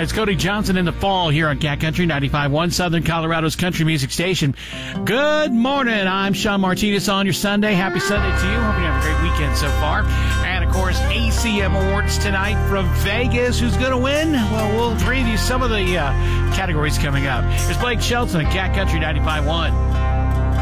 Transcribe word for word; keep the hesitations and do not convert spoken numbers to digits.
It's Cody Johnson in the fall here on Cat Country ninety-five point one, Southern Colorado's country music station. Good morning. I'm Sean Martinez on your Sunday. Happy Sunday to you. Hope you have a great weekend so far. And, of course, A C M Awards tonight from Vegas. Who's going to win? Well, we'll preview some of the uh, categories coming up. Here's Blake Shelton at Cat Country ninety-five point one.